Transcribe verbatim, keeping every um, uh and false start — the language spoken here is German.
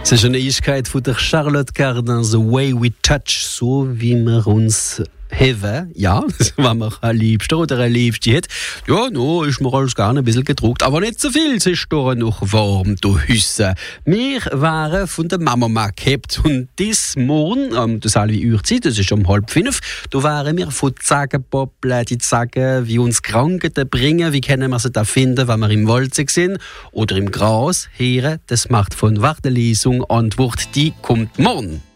Es ist eine Neuigkeit von der Charlotte Cardin, The Way We Touch, so wie wir uns haben. Ja, wenn man ein Liebster oder ein Liebste hat. Ja, no, ist mir alles gerne ein bisschen gedruckt, aber nicht so viel. Es ist doch noch warm, du Hüsse. Wir waren von der Mama gehabt und dis Morgen, um das halbe Uhrzeit, das ist um halb fünf, da waren wir von Zagenpoppeln, die sagen, wie uns Krankheiten bringen, wie können wir sie da finden, wenn wir im Wald sind oder im Gras. Hören, das macht von Wartelesung Antwort, die kommt morgen.